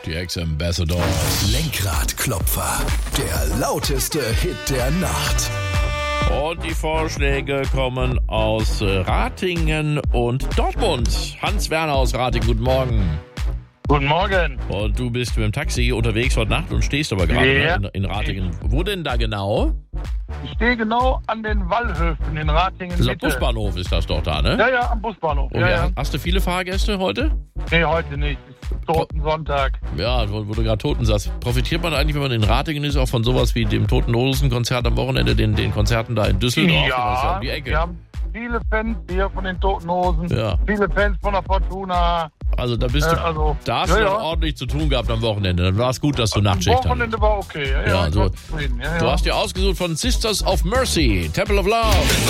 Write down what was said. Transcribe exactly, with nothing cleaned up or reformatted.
Die Ex-Ambassadors. Lenkradklopfer, der lauteste Hit der Nacht. Und die Vorschläge kommen aus Ratingen und Dortmund. Hans Werner aus Ratingen, guten Morgen. Guten Morgen. Und du bist mit dem Taxi unterwegs heute Nacht und stehst aber gerade Ja. in, in Ratingen. Wo denn da genau? Ich stehe genau an den Wallhöfen in Ratingen. Dieser Mitte. Busbahnhof ist das doch da, ne? Ja, ja, am Busbahnhof. Und Ja, ja, ja. hast du viele Fahrgäste heute? Nee, heute nicht. Es ist Totensonntag. Ja, wo, wo du gerade Toten sagst. Profitiert man eigentlich, wenn man in Ratingen ist, auch von sowas wie dem Toten Hosen-Konzert am Wochenende, den, den Konzerten da in Düsseldorf? Das ist ja Ja, um die Ecke. wir haben viele Fans hier von den Toten Hosen. Ja. Viele Fans von der Fortuna. Also da bist du, Äh, also, da hast ja, du ja. noch ordentlich zu tun gehabt am Wochenende. Dann war es gut, dass du Nachtschicht hattest. Wochenende war okay. Ja, Ja, ja, ich so. war zufrieden. Ja, Du ja. hast dir ausgesucht von Sisters of Mercy, Temple of Love.